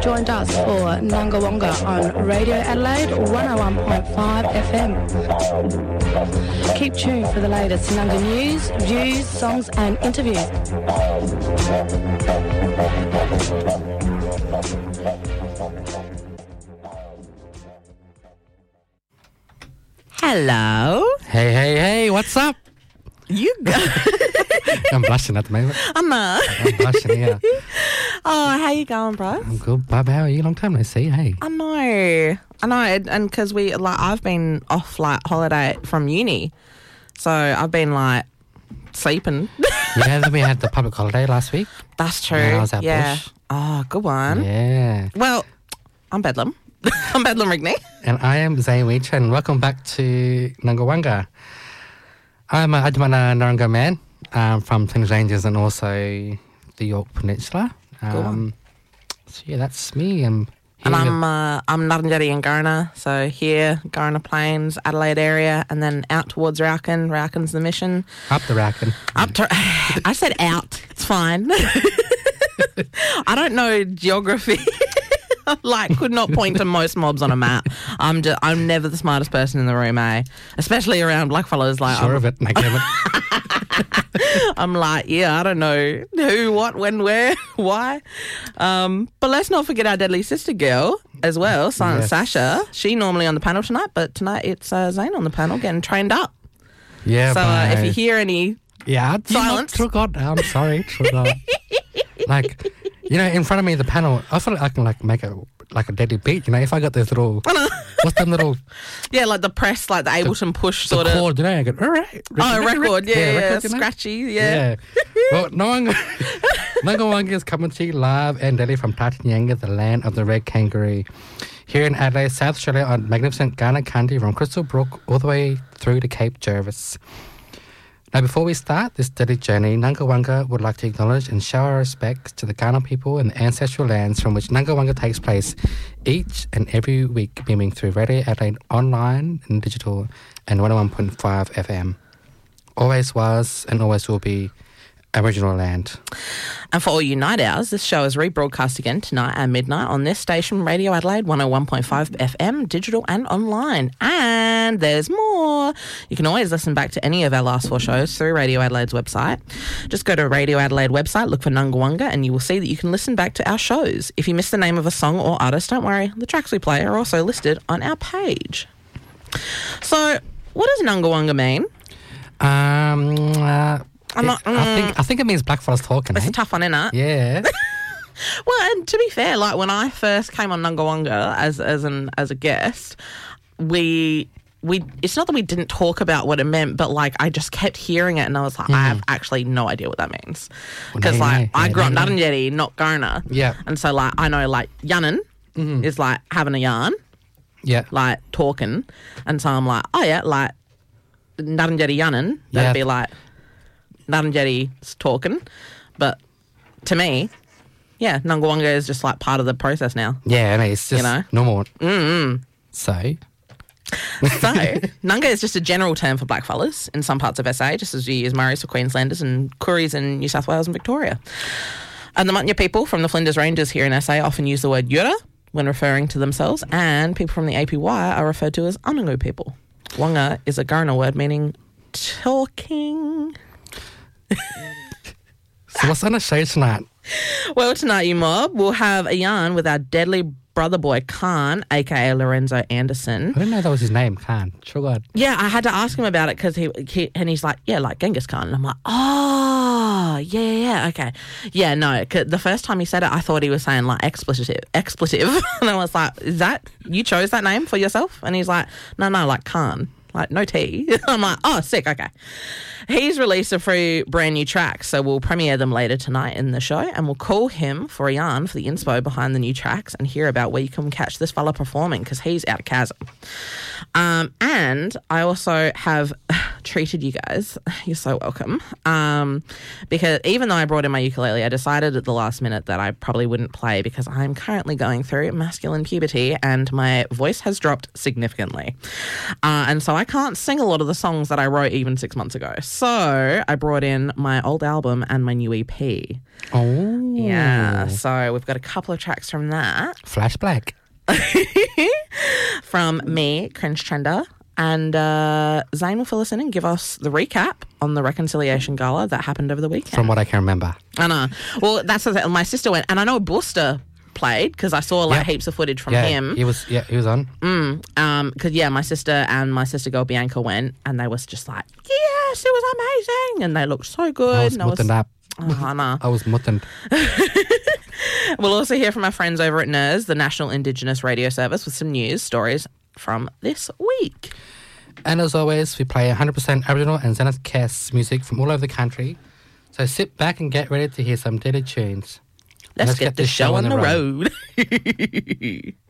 joined us for Nanga Wanga on Radio Adelaide 101.5 FM. Keep tuned for the latest Nanga news, views, songs and interviews. Hello. Hey, what's up? You go. I'm blushing at the moment. I'm blushing, yeah. Oh, how you going, bro? I'm good, bub. How are you? Long time no see, hey. I know, and because I've been off holiday from uni, so I've been sleeping. Yeah, then we had the public holiday last week. That's true. Yeah, I was out bush. Oh, good one. Yeah. Well, I'm Bedlam. I'm Bedlam Rigney. And I am Zane Weech, and welcome back to Nangawanga. I'm a Adjumana Naranga man from Flinders Ranges and also the York Peninsula. So yeah, that's me. And I'm Ngarrindjeri and Kaurna, so here, Kaurna Plains, Adelaide area, and then out towards Rauken. Rauken's the mission. Up the Rauken. I said out. It's fine. I don't know geography. Could not point to most mobs on a map. I'm never the smartest person in the room, especially around blackfellas. Sure of it, Kevin. I'm I don't know who, what, when, where, why. But let's not forget our deadly sister girl as well, Silent Sasha. She normally on the panel tonight, but tonight it's Zane on the panel getting trained up. Yeah. So if you hear any silence, true God, I'm sorry, true God. In front of me, the panel, I feel like I can make a deadly beat. If I got those little, what's them little? Yeah, the press, the Ableton push sort of. The chord, I go, all right. Record, record, scratchy, yeah. Well, Nangawanga is coming to you live and daily from Tatanyanga, the land of the red kangaroo. Here in Adelaide, South Australia, on magnificent Kaurna Country from Crystal Brook all the way through to Cape Jervis. Now, before we start this daily journey, Nangawanga would like to acknowledge and show our respects to the Kaurna people and the ancestral lands from which Nangawanga takes place each and every week, beaming through Radio Adelaide online and digital and 101.5 FM. Always was and always will be Aboriginal land. And for all you night owls, this show is rebroadcast again tonight at midnight on this station, Radio Adelaide 101.5 FM, digital and online. And there's more. You can always listen back to any of our last 4 shows through Radio Adelaide's website. Just go to Radio Adelaide website, look for Nangawanga, and you will see that you can listen back to our shows. If you miss the name of a song or artist, don't worry. The tracks we play are also listed on our page. So, what does Nangawanga mean? I think it means blackfellas talking. It's a tough one, isn't it? Yeah. Well, and to be fair, when I first came on Nangawanga as a guest, we it's not that we didn't talk about what it meant, but I just kept hearing it and I was like, I have actually no idea what that means. Because I grew up Ngarrindjeri, not Kaurna. Yeah. And so I know yannin is having a yarn. Yeah. Talking. And so I'm Ngarrindjeri yannin, that'd be Ngarrindjeri's talking, but to me, Nangawanga is just part of the process now. Yeah, it's just normal. Mm-hmm. So, Nanga is just a general term for blackfellas in some parts of SA, just as we use Murrays for Queenslanders and Kooris in New South Wales and Victoria. And the Munya people from the Flinders Ranges here in SA often use the word Yura when referring to themselves, and people from the APY are referred to as Anangu people. Wanga is a Kaurna word meaning talking. So what's on the show tonight? Well, tonight, you mob, we'll have a yarn with our deadly brother boy, Khan, a.k.a. Lorenzo Anderson. I didn't know that was his name, Khan. Sure God. Yeah, I had to ask him about it because he's like, like Genghis Khan. And I'm like, oh, yeah, okay. Yeah, no, the first time he said it, I thought he was saying expletive. And I was like, you chose that name for yourself? And he's like, no, Khan. No T. I'm like, oh, sick, okay. He's released a few brand new tracks, so we'll premiere them later tonight in the show, and we'll call him for a yarn for the inspo behind the new tracks and hear about where you can catch this fella performing, because he's out of Chasm. And I also have treated you guys. You're so welcome. Because even though I brought in my ukulele, I decided at the last minute that I probably wouldn't play because I'm currently going through masculine puberty and my voice has dropped significantly. And so I can't sing a lot of the songs that I wrote even 6 months ago. So I brought in my old album and my new EP. Oh. Yeah, so we've got a couple of tracks from that. Flash Black. From me, Cringe Trender. And Zane will fill us in and give us the recap on the Reconciliation Gala that happened over the weekend. From what I can remember. I know. Well, that's the thing. My sister went, and I know Booster played because I saw heaps of footage from him. He was on. Because my sister and my sister girl Bianca went, and they was just like, yes, it was amazing, and they looked so good. I was muttoned up. Oh, I know. I was muttoned. We'll also hear from our friends over at NIRS, the National Indigenous Radio Service, with some news stories from this week. And as always, we play 100% Aboriginal and Zenith Cass music from all over the country. So sit back and get ready to hear some daily tunes. Let's get the show on the road.